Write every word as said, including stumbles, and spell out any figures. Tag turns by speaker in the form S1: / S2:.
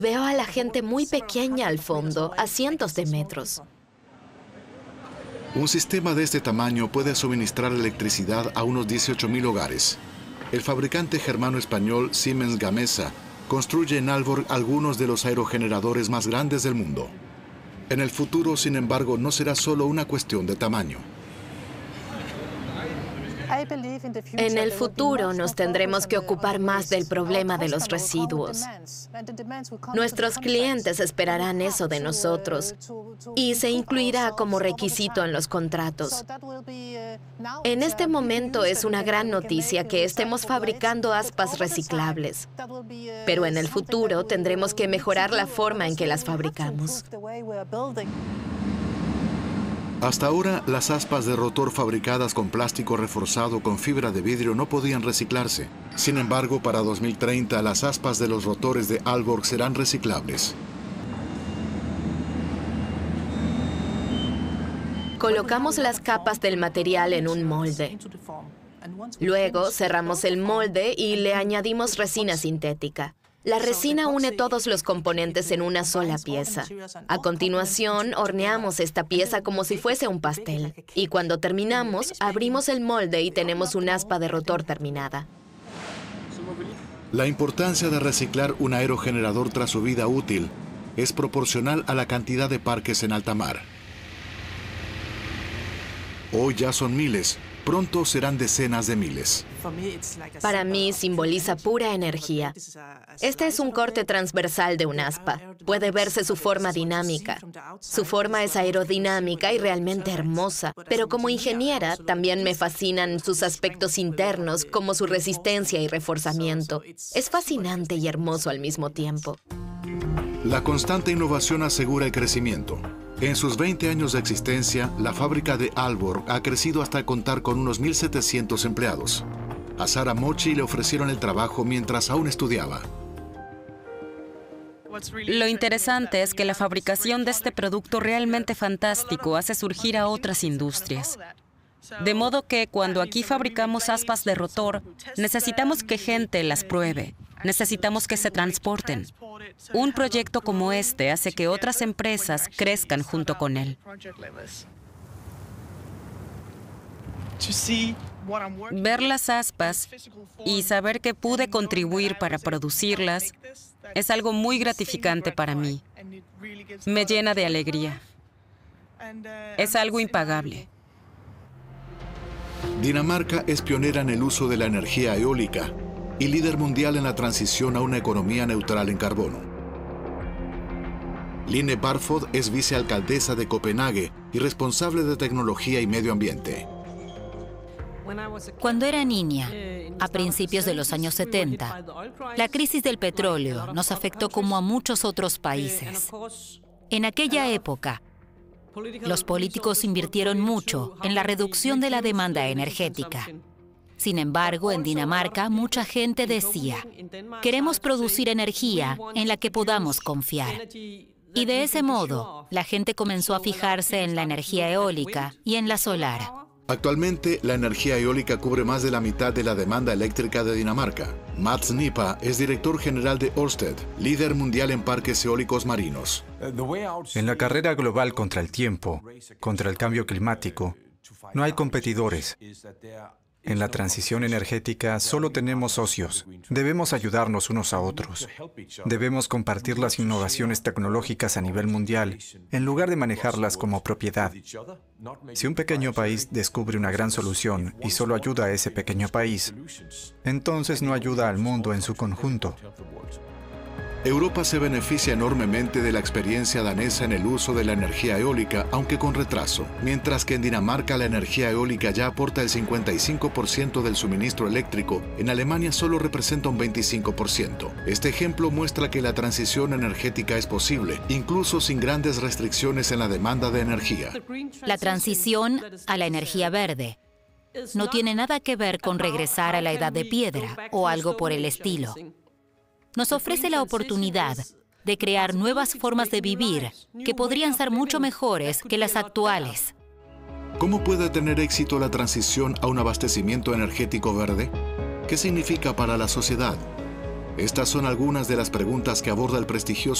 S1: Veo a la gente muy pequeña al fondo, a cientos de metros.
S2: Un sistema de este tamaño puede suministrar electricidad a unos dieciocho mil hogares. El fabricante germano-español Siemens Gamesa construye en Aalborg algunos de los aerogeneradores más grandes del mundo. En el futuro, sin embargo, no será solo una cuestión de tamaño.
S1: En el futuro nos tendremos que ocupar más del problema de los residuos. Nuestros clientes esperarán eso de nosotros y se incluirá como requisito en los contratos. En este momento es una gran noticia que estemos fabricando aspas reciclables, pero en el futuro tendremos que mejorar la forma en que las fabricamos.
S2: Hasta ahora, las aspas de rotor fabricadas con plástico reforzado con fibra de vidrio no podían reciclarse. Sin embargo, para dos mil treinta, las aspas de los rotores de Aalborg serán reciclables.
S1: Colocamos las capas del material en un molde. Luego cerramos el molde y le añadimos resina sintética. La resina une todos los componentes en una sola pieza. A continuación, horneamos esta pieza como si fuese un pastel. Y cuando terminamos, abrimos el molde y tenemos un aspa de rotor terminada.
S2: La importancia de reciclar un aerogenerador tras su vida útil es proporcional a la cantidad de parques en alta mar. Hoy ya son miles, pronto serán decenas de miles.
S1: Para mí simboliza pura energía. Este es un corte transversal de un aspa. Puede verse su forma dinámica. Su forma es aerodinámica y realmente hermosa, pero como ingeniera también me fascinan sus aspectos internos, como su resistencia y reforzamiento. Es fascinante y hermoso al mismo tiempo.
S2: La constante innovación asegura el crecimiento. En sus veinte años de existencia, la fábrica de Aalborg ha crecido hasta contar con unos mil setecientos empleados. A Sara Mochi le ofrecieron el trabajo mientras aún estudiaba.
S3: Lo interesante es que la fabricación de este producto realmente fantástico hace surgir a otras industrias. De modo que cuando aquí fabricamos aspas de rotor, necesitamos que gente las pruebe, necesitamos que se transporten. Un proyecto como este hace que otras empresas crezcan junto con él. Ver las aspas y saber que pude contribuir para producirlas es algo muy gratificante para mí. Me llena de alegría. Es algo impagable.
S2: Dinamarca es pionera en el uso de la energía eólica y líder mundial en la transición a una economía neutral en carbono. Line Barfod es vicealcaldesa de Copenhague y responsable de tecnología y medio ambiente.
S4: Cuando era niña, a principios de los años setenta, la crisis del petróleo nos afectó como a muchos otros países. En aquella época, los políticos invirtieron mucho en la reducción de la demanda energética. Sin embargo, en Dinamarca, mucha gente decía, queremos producir energía en la que podamos confiar. Y de ese modo, la gente comenzó a fijarse en la energía eólica y en la solar.
S2: Actualmente, la energía eólica cubre más de la mitad de la demanda eléctrica de Dinamarca. Mats Nipa es director general de Ørsted, líder mundial en parques eólicos marinos.
S5: En la carrera global contra el tiempo, contra el cambio climático, no hay competidores. En la transición energética solo tenemos socios. Debemos ayudarnos unos a otros. Debemos compartir las innovaciones tecnológicas a nivel mundial, en lugar de manejarlas como propiedad. Si un pequeño país descubre una gran solución y solo ayuda a ese pequeño país, entonces no ayuda al mundo en su conjunto.
S2: Europa se beneficia enormemente de la experiencia danesa en el uso de la energía eólica, aunque con retraso, mientras que en Dinamarca la energía eólica ya aporta el cincuenta y cinco por ciento del suministro eléctrico, en Alemania solo representa un veinticinco por ciento. Este ejemplo muestra que la transición energética es posible, incluso sin grandes restricciones en la demanda de energía.
S4: La transición a la energía verde no tiene nada que ver con regresar a la edad de piedra o algo por el estilo. Nos ofrece la oportunidad de crear nuevas formas de vivir que podrían ser mucho mejores que las actuales.
S2: ¿Cómo puede tener éxito la transición a un abastecimiento energético verde? ¿Qué significa para la sociedad? Estas son algunas de las preguntas que aborda el prestigioso